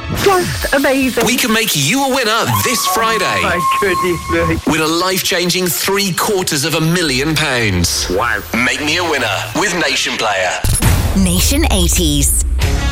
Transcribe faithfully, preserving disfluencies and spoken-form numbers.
Just amazing. We can make you a winner this Friday. My goodness me. Win a life-changing three quarters of a million pounds. Wow. Make me a winner with Nation Player. Nation eighties.